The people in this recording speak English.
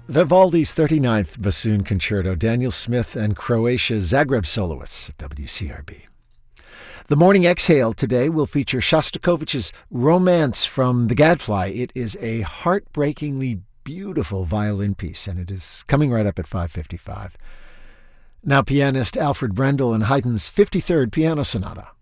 Vivaldi's 39th Bassoon Concerto, Daniel Smith and Croatia's Zagreb soloists at WCRB. The Morning Exhale today will feature Shostakovich's Romance from The Gadfly. It is a heartbreakingly beautiful violin piece, and it is coming right up at 5:55. Now pianist Alfred Brendel and Haydn's 53rd Piano Sonata.